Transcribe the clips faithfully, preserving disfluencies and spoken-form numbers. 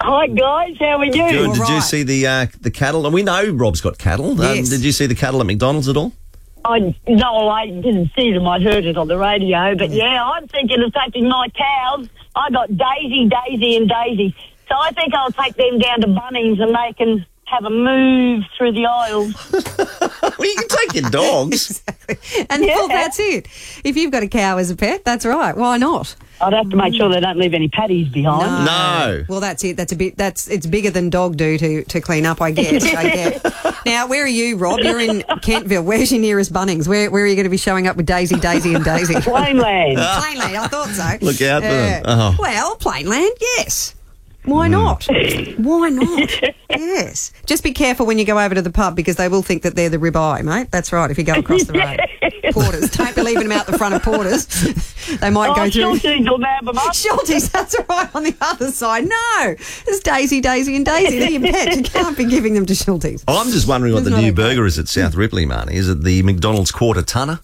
Hi guys, how are you? Good. All Did you right. see the uh, the cattle? And we know Rob's got cattle. Um, Yes. did you see the cattle at McDonald's at all? I no, I didn't see them. I heard it on the radio. But yeah, I'm thinking of taking my cows. I got Daisy, Daisy, and Daisy. So I think I'll take them down to Bunnings and they can have a move through the aisles. Well, you can take your dogs. And Yeah. well, that's it. If you've got a cow as a pet, that's right. Why not? I'd have to make sure they don't leave any patties behind. No. Well, that's it. That's a bit. That's it's bigger than dog do to, to clean up. I guess. I get. Now, where are you, Rob? You're in Kentville. Where's your nearest Bunnings? Where Where are you going to be showing up with Daisy, Daisy, and Daisy? Plainland. Plainland. I thought so. Look out for them. Oh. Well, Plainland. Yes. Why not? Why not? Yes. Just be careful when you go over to the pub because they will think that they're the ribeye, mate. That's right, if you go across the road. Porters. Don't be leaving them out the front of Porters. They might Oh, go through... Schultes will nab them up. Schultes, that's right, on the other side. No, it's Daisy, Daisy and Daisy. They're your pets. You can't be giving them to Schultes. I'm just wondering what It's the not new okay. burger is at South Ripley, Marnie. Is it the McDonald's quarter tonner?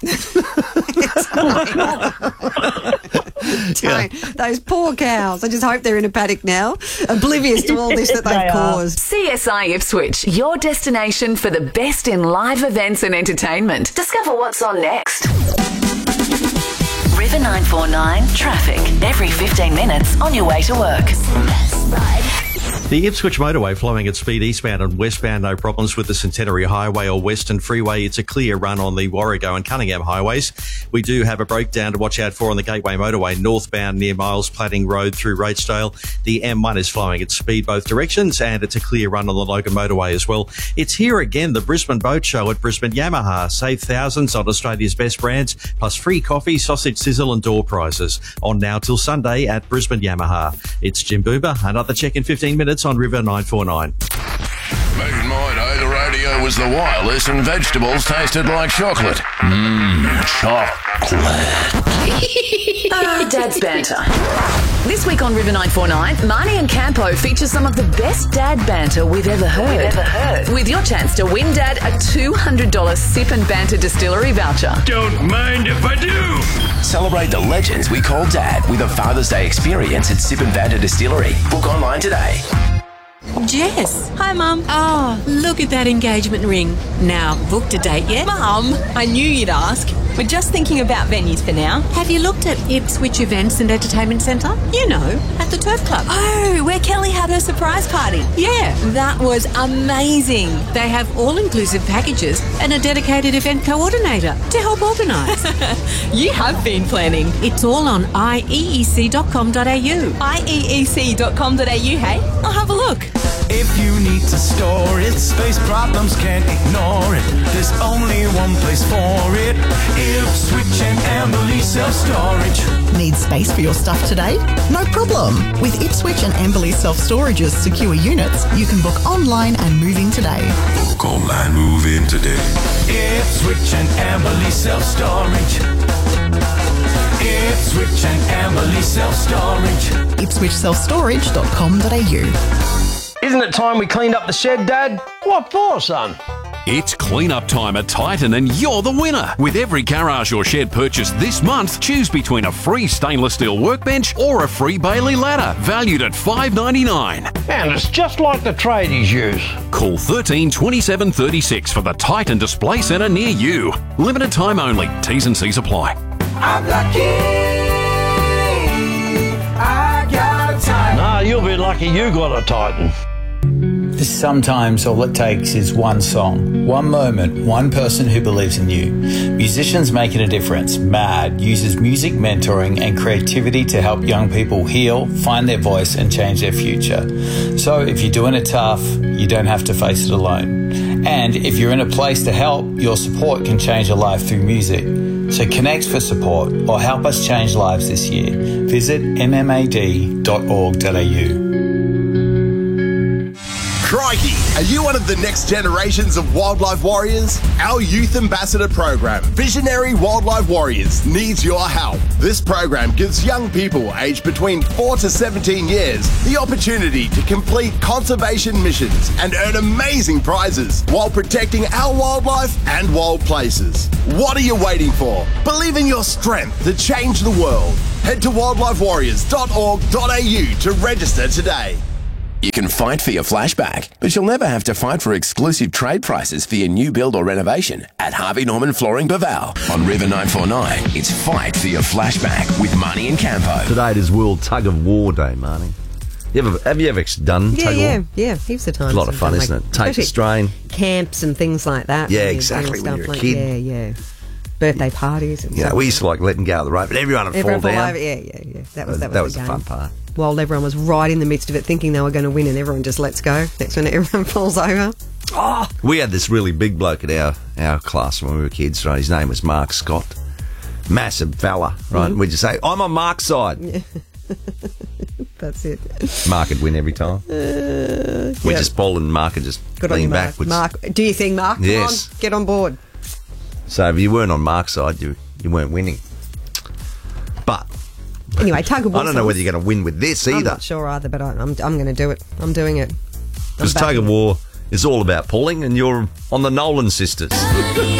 Don't. Those poor cows. I just hope they're in a paddock now, oblivious to all this that They they've are. caused. C S I Ipswich, your destination for the best in live events and entertainment. Discover what's on next. River nine four nine traffic. Every fifteen minutes on your way to work. The Ipswich motorway flowing at speed eastbound and westbound, no problems with the Centenary Highway or Western Freeway. It's a clear run on the Warrego and Cunningham highways. We do have a breakdown to watch out for on the Gateway motorway northbound near Miles Platting Road through Rochdale. The M one is flowing at speed both directions and it's a clear run on the Logan motorway as well. It's here again, the Brisbane Boat Show at Brisbane Yamaha. Save thousands on Australia's best brands, plus free coffee, sausage sizzle and door prizes. On now till Sunday at Brisbane Yamaha. It's Jim Boober. Another check in fifteen minutes on River nine four nine. Back in my day, the radio was the wireless and vegetables tasted like chocolate. Mmm, chocolate. Ah, Dad's banter. This week on River nine four nine, Marnie and Campo feature some of the best dad banter we've ever heard. We've ever heard. With your chance to win Dad a two hundred dollars Sip and Banter Distillery voucher. Don't mind if I do. Celebrate the legends we call Dad with a Father's Day experience at Sip and Banter Distillery. Book online today. Jess. Hi, Mum. Oh, look at that engagement ring. Now, booked a date yet? Mum, I knew you'd ask. We're just thinking about venues for now. Have you looked at Ipswich Events and Entertainment Centre? You know, at the Turf Club. Oh, where Kelly had her surprise party. Yeah. That was amazing. They have all-inclusive packages and a dedicated event coordinator to help organise. You have been planning. It's all on I E E C dot com dot a u. I E E C dot com dot a u, hey? I'll have a look. If you need to store it, space problems can't ignore it. There's only one place for it. Ipswich and Amberley Self-Storage. Need space for your stuff today? No problem. With Ipswich and Amberley Self-Storage's secure units, you can book online and move in today. Book online, move in today. Ipswich and Amberley Self-Storage. Ipswich and Amberley Self-Storage. Ipswich self storage dot com dot a u. Isn't it time we cleaned up the shed, Dad? What for, son? It's clean-up time at Titan and you're the winner. With every garage or shed purchased this month, choose between a free stainless steel workbench or a free Bailey ladder, valued at five dollars ninety-nine. And it's just like the tradies use. Call thirteen twenty-seven thirty-six for the Titan Display Centre near you. Limited time only. T's and C's apply. I'm lucky. I got a Titan. Nah, you'll be lucky you got a Titan. Sometimes all it takes is one song, one moment, one person who believes in you. Musicians Making a Difference, MAD, uses music mentoring and creativity to help young people heal, find their voice and change their future. So if you're doing it tough, you don't have to face it alone. And if you're in a place to help, your support can change a life through music. So connect for support or help us change lives this year. Visit m m a d dot org dot a u. Crikey! Are you one of the next generations of wildlife warriors? Our Youth Ambassador program, Visionary Wildlife Warriors, needs your help. This program gives young people aged between four to seventeen years the opportunity to complete conservation missions and earn amazing prizes while protecting our wildlife and wild places. What are you waiting for? Believe in your strength to change the world. Head to wildlife warriors dot org dot a u to register today. You can fight for your flashback, but you'll never have to fight for exclusive trade prices for your new build or renovation at Harvey Norman Flooring Baval. On River nine four nine, it's Fight for Your Flashback with Marnie and Campo. Today it is World Tug of War Day, Marnie. You ever, have you ever done yeah, tug of yeah, war? Yeah, heaps of times. It's a lot of fun, like, isn't it? Take a strain. Camps and things like that. Yeah, when exactly, stuff when you're a like, kid. Yeah, yeah. Birthday parties and Yeah, stuff. we used to like letting go of the rope, but everyone would Everyone fall fall down. over. Yeah, yeah, yeah. That was, that was, that was the the game. fun part. While everyone was right in the midst of it, thinking they were going to win, and everyone just lets go. Next minute, everyone falls over. Oh, we had this really big bloke at our, our class when we were kids, right? His name was Mark Scott. Massive fella, right? Mm-hmm. We'd just say, I'm on Mark's side. Yeah. That's it. Mark would win every time. Uh, we yep. just pull and Mark would just Good on you, lean Mark. backwards. Mark, do you think, Mark? Come Yes. on, get on board. So if you weren't on Mark's side, you you weren't winning. But Anyway, tug of war. I don't know whether you're going to win with this either. I'm not sure either, but I, I'm I'm going to do it. I'm doing it. Because tug of war is all about pulling, and you're on the Nolan sisters.